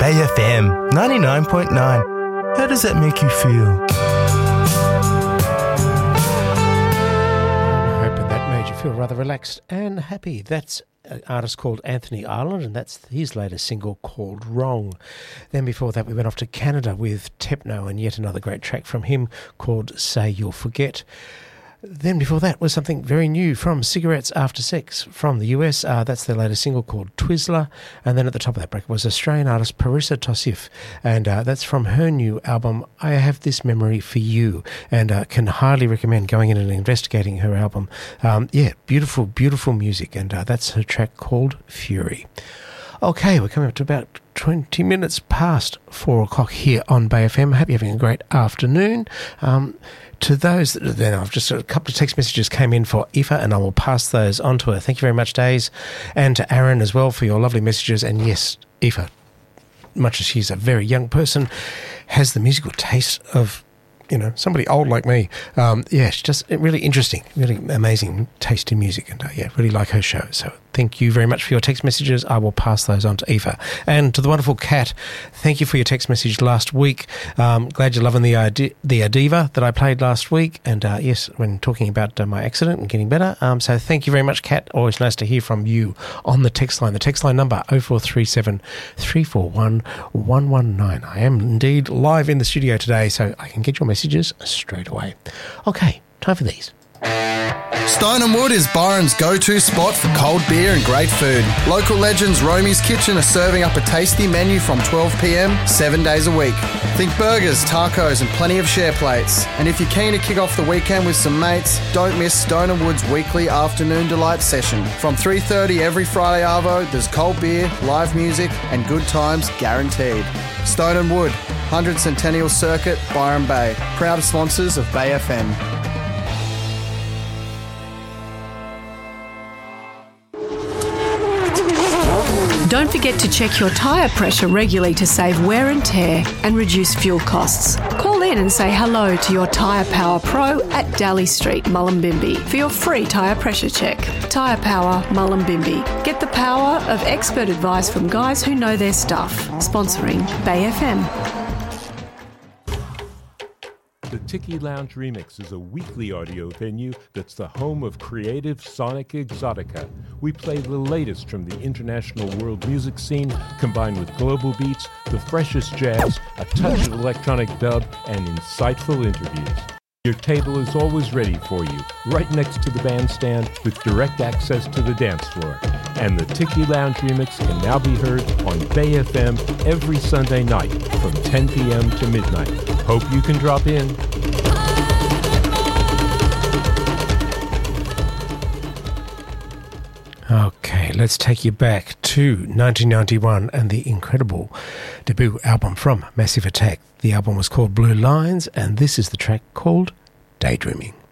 Bay FM 99.9. How does that make you feel? I'm hoping that made you feel rather relaxed and happy. That's an artist called Anthony Ireland, and that's his latest single called Wrong. Then before that, we went off to Canada with Tepno and yet another great track from him called Say You'll Forget. Then before that was something very new from Cigarettes After Sex from the US. That's their latest single called Twizzler. And then at the top of that bracket was Australian artist Parissa Tossif. And that's from her new album, I Have This Memory For You. And can highly recommend going in and investigating her album. Beautiful, beautiful music. And that's her track called Fury. Okay, we're coming up to about 20 minutes past 4 o'clock here on Bay FM. Hope you're having a great afternoon. To those, then I've just a couple of text messages came in for Aoife, and I will pass those on to her. Thank you very much, Days, and to Aaron as well for your lovely messages. And yes, Aoife, much as she's a very young person, has the musical taste of, somebody old like me. It's just really interesting, really amazing taste in music, and really like her show. So thank you very much for your text messages. I will pass those on to Aoife. And to the wonderful Kat, thank you for your text message last week. Glad you're loving the Adiva that I played last week. And yes, when talking about my accident and getting better. So thank you very much, Kat. Always nice to hear from you on the text line. The text line number 0437 341 119. I am indeed live in the studio today, so I can get your messages straight away. Okay, time for these. Stone & Wood is Byron's go-to spot for cold beer and great food. Local legends Romy's Kitchen are serving up a tasty menu from 12 p.m, 7 days a week. Think burgers, tacos and plenty of share plates. And if you're keen to kick off the weekend with some mates, don't miss Stone & Wood's weekly afternoon delight session. From 3:30 every Friday arvo, there's cold beer, live music and good times guaranteed. Stone & Wood, 100 Centennial Circuit, Byron Bay. Proud sponsors of Bay FM. Don't forget to check your tyre pressure regularly to save wear and tear and reduce fuel costs. Call in and say hello to your Tyre Power Pro at Daly Street, Mullumbimby for your free tyre pressure check. Tyre Power, Mullumbimby. Get the power of expert advice from guys who know their stuff. Sponsoring Bay FM. The Tiki Lounge Remix is a weekly audio venue that's the home of creative sonic exotica. We play the latest from the international world music scene, combined with global beats, the freshest jazz, a touch of electronic dub, and insightful interviews. Your table is always ready for you, right next to the bandstand with direct access to the dance floor. And the Tiki Lounge Remix can now be heard on Bay FM every Sunday night from 10 p.m. to midnight. Hope you can drop in. Okay, let's take you back to 1991 and the incredible debut album from Massive Attack. The album was called Blue Lines, and this is the track called Daydreaming.